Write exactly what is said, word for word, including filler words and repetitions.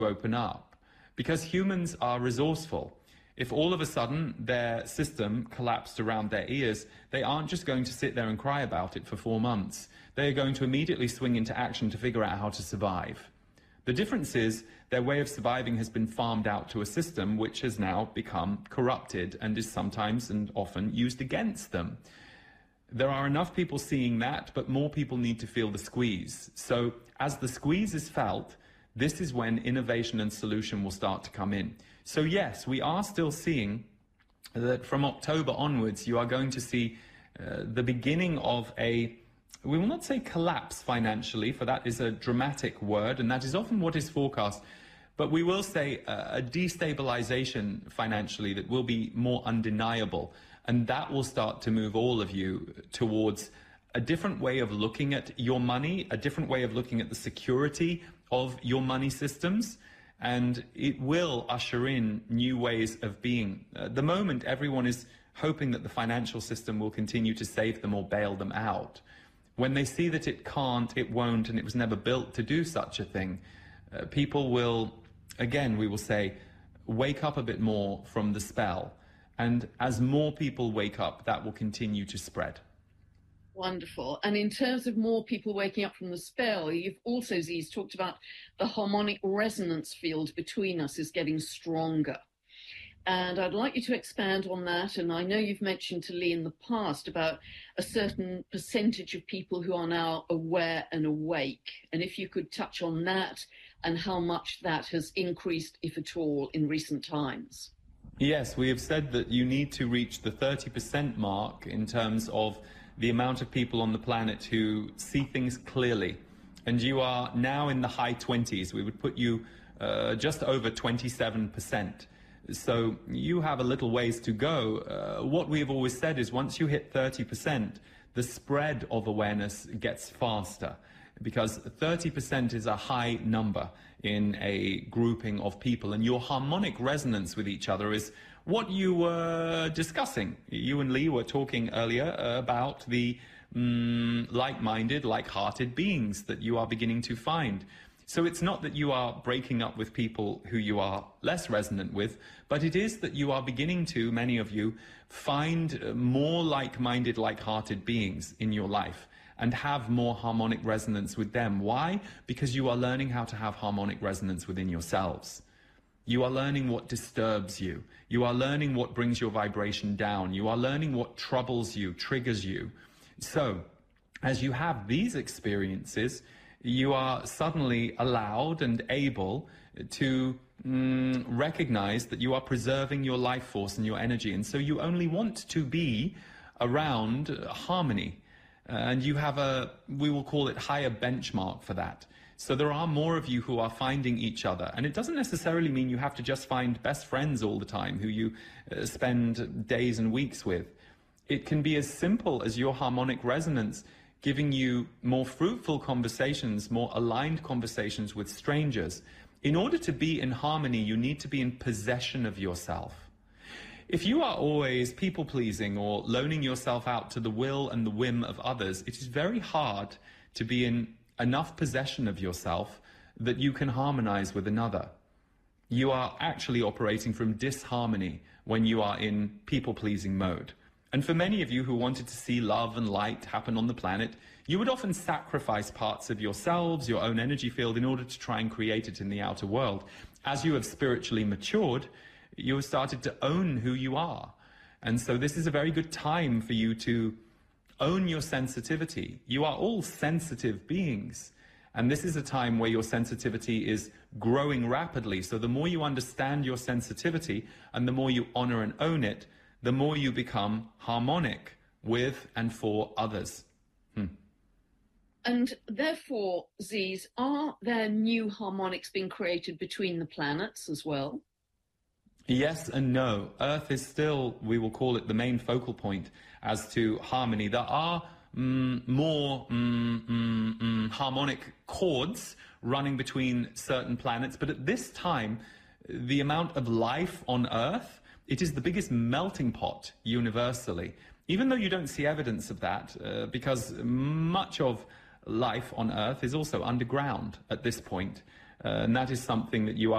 open up, because humans are resourceful. If all of a sudden their system collapsed around their ears, they aren't just going to sit there and cry about it for four months. They are going to immediately swing into action to figure out how to survive. The difference is their way of surviving has been farmed out to a system which has now become corrupted and is sometimes and often used against them. There are enough people seeing that, but more people need to feel the squeeze. So as the squeeze is felt, this is when innovation and solution will start to come in. So yes, we are still seeing that from October onwards, you are going to see uh, the beginning of a, we will not say collapse financially, for that is a dramatic word, and that is often what is forecast, but we will say a, a destabilization financially that will be more undeniable, and that will start to move all of you towards a different way of looking at your money, a different way of looking at the security of your money systems, and it will usher in new ways of being. At the moment, everyone is hoping that the financial system will continue to save them or bail them out. When they see that it can't, it won't, and it was never built to do such a thing, uh, people will, again, we will say, wake up a bit more from the spell. And as more people wake up, that will continue to spread. Wonderful. And in terms of more people waking up from the spell, you've also, Ziz, talked about the harmonic resonance field between us is getting stronger. And I'd like you to expand on that. And I know you've mentioned to Lee in the past about a certain percentage of people who are now aware and awake. And if you could touch on that and how much that has increased, if at all, in recent times. Yes, we have said that you need to reach the thirty percent mark in terms of the amount of people on the planet who see things clearly. And you are now in the high twenties. We would put you uh, just over twenty-seven percent. So you have a little ways to go. Uh, what we have always said is once you hit thirty percent, the spread of awareness gets faster, because thirty percent is a high number in a grouping of people, and your harmonic resonance with each other is what you were discussing. You and Lee were talking earlier about the mm, like-minded, like-hearted beings that you are beginning to find. So it's not that you are breaking up with people who you are less resonant with, but it is that you are beginning to, many of you, find more like-minded, like-hearted beings in your life and have more harmonic resonance with them. Why? Because you are learning how to have harmonic resonance within yourselves. You are learning what disturbs you. You are learning what brings your vibration down. You are learning what troubles you, triggers you. So, as you have these experiences, you are suddenly allowed and able to mm, recognize that you are preserving your life force and your energy. And so you only want to be around harmony. Uh, and you have a, we will call it higher benchmark for that. So there are more of you who are finding each other. And it doesn't necessarily mean you have to just find best friends all the time who you uh, spend days and weeks with. It can be as simple as your harmonic resonance giving you more fruitful conversations, more aligned conversations with strangers. In order to be in harmony, you need to be in possession of yourself. If you are always people-pleasing or loaning yourself out to the will and the whim of others, it is very hard to be in enough possession of yourself that you can harmonize with another. You are actually operating from disharmony when you are in people-pleasing mode. And for many of you who wanted to see love and light happen on the planet, you would often sacrifice parts of yourselves, your own energy field, in order to try and create it in the outer world. As you have spiritually matured, you have started to own who you are. And so this is a very good time for you to own your sensitivity. You are all sensitive beings. And this is a time where your sensitivity is growing rapidly. So the more you understand your sensitivity and the more you honor and own it, the more you become harmonic with and for others. Hmm. And therefore, Ziz, are there new harmonics being created between the planets as well? Yes and no. Earth is still, we will call it, the main focal point as to harmony. There are mm, more mm, mm, mm, harmonic chords running between certain planets, but at this time, the amount of life on Earth, it is the biggest melting pot universally, even though you don't see evidence of that, uh, because much of life on Earth is also underground at this point. Uh, and that is something that you are